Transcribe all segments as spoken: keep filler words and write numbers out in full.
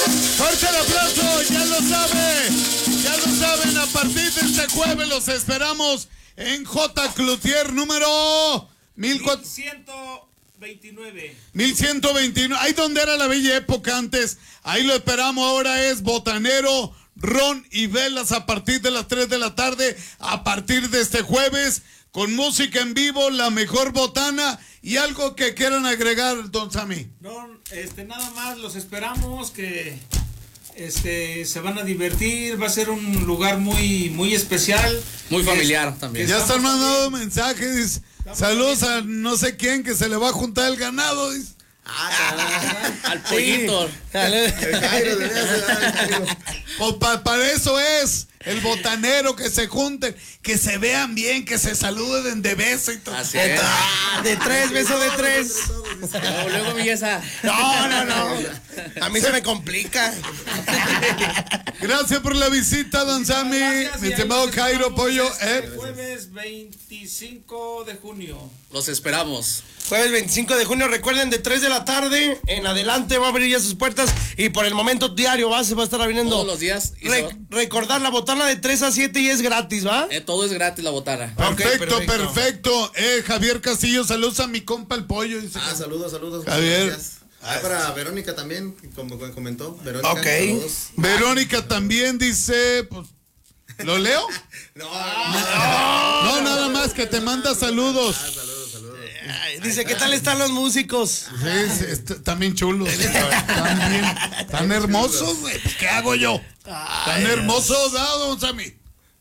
Fuerte el aplauso, ya lo sabe, ya lo saben, a partir de este jueves los esperamos en J. Cloutier número mil ciento veintinueve. mil ciento veintinueve, ahí donde era la bella época antes, ahí lo esperamos, ahora es botanero, ron y velas a partir de las tres de la tarde, a partir de este jueves, con música en vivo, la mejor botana y algo que quieran agregar, don Sammy. No, este, nada más, los esperamos que este, se van a divertir, va a ser un lugar muy, muy especial. Muy familiar es, también. Ya están mandando también. mensajes, saludos a no sé quién que se le va a juntar el ganado, dice. Ah, al pollito. Sí. El Jairo, debería ser el Jairo. Pues pa, para eso es el botanero, que se junten, que se vean bien, que se saluden de beso y todo. Así es. Ah, de tres, beso de tres. Luego, luego, mi esa. No, no, no. A mí se me complica. Gracias por la visita, don Sammy. Gracias, Mi y estimado ahí los Jairo esperamos Pollo. este ¿eh? Jueves veinticinco de junio. Los esperamos. Jueves veinticinco de junio, recuerden, de tres de la tarde en adelante va a abrir ya sus puertas y por el momento diario va, se va a estar abriendo. Todos los días. y Re- se va- recordar la botana de tres a siete y es gratis, ¿va? eh, todo es gratis la botana. Perfecto, Ok, perfecto. perfecto. Eh, Javier Castillo, saludos a mi compa el Pollo. Dice Ah, que- saludos, saludos. Javier. Gracias. Ah, para Verónica también, como comentó. Verónica, Ok. saludos. Verónica también dice, pues, ¿lo leo? No, No, nada más que te manda saludos. Ah, saludos, saludos. Ay, dice, ¿qué tal están los músicos? Sí, sí, est- están bien chulos. Están bien, tan hermosos, güey. Pues, ¿qué hago yo? Tan hermosos, ¿ah, don Sammy?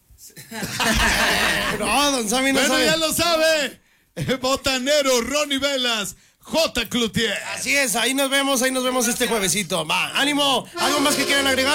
No, don Sammy no Bueno, sabe. ya lo sabe. Botanero, Ronnie Velas, J. Cloutier. Así es, ahí nos vemos, ahí nos vemos este juevesito. Va, ánimo, ¿algo más que quieran agregar?